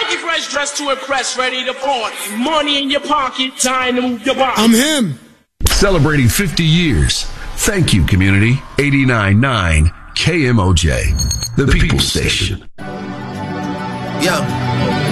Funky fresh dressed to impress, ready to party. Money in your pocket, time to move your body. I'm him. Celebrating 50 years. Thank you, community. 89.9 KMOJ, the People's Station. Yeah.